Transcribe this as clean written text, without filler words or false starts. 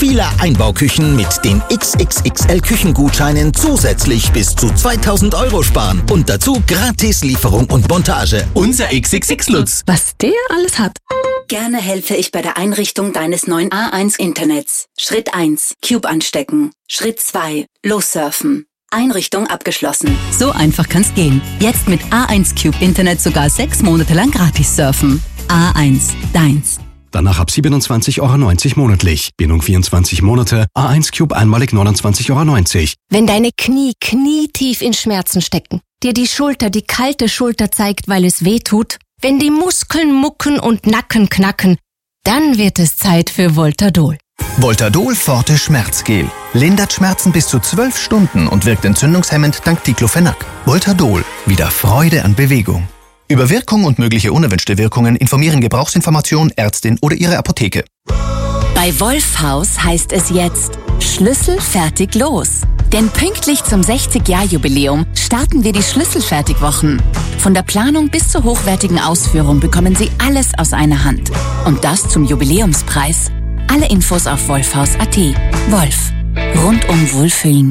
Spieler Einbauküchen mit den XXXL Küchengutscheinen zusätzlich bis zu 2000 € sparen. Und dazu gratis Lieferung und Montage. Unser XXX Lutz. Was der alles hat. Gerne helfe ich bei der Einrichtung deines neuen A1 Internets. Schritt 1. Cube anstecken. Schritt 2. Lossurfen. Einrichtung abgeschlossen. So einfach kann's gehen. Jetzt mit A1 Cube Internet sogar 6 Monate lang gratis surfen. A1, deins. Danach ab 27,90 € monatlich. Bindung 24 Monate. A1 Cube einmalig 29,90 €. Wenn deine Knie knietief in Schmerzen stecken, dir die Schulter die kalte Schulter zeigt, weil es weh tut, wenn die Muskeln mucken und Nacken knacken, dann wird es Zeit für Voltadol. Voltadol Forte Schmerzgel. Lindert Schmerzen bis zu 12 Stunden und wirkt entzündungshemmend dank Diclofenac. Voltadol. Wieder Freude an Bewegung. Über Wirkung und mögliche unerwünschte Wirkungen informieren Gebrauchsinformation, Ärztin oder Ihre Apotheke. Bei Wolfhaus heißt es jetzt Schlüssel fertig los. Denn pünktlich zum 60-Jahr-Jubiläum starten wir die Schlüsselfertigwochen. Von der Planung bis zur hochwertigen Ausführung bekommen Sie alles aus einer Hand. Und das zum Jubiläumspreis. Alle Infos auf wolfhaus.at. Wolf. Rundum Wohlfühlen.